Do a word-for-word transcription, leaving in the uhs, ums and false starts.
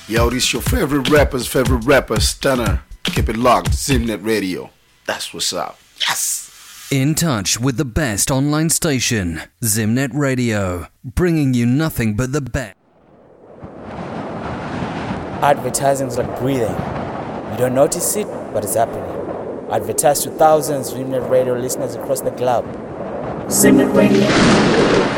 Yo, this your favorite rapper's favorite rapper, Stunner. Keep it locked, Zimnet Radio. That's what's up. Yes! In touch with the best online station, Zimnet Radio, bringing you nothing but the best. Advertising is like breathing. You don't notice it, but it's happening. Advertise to thousands of Zimnet Radio listeners across the globe. Zimnet Radio.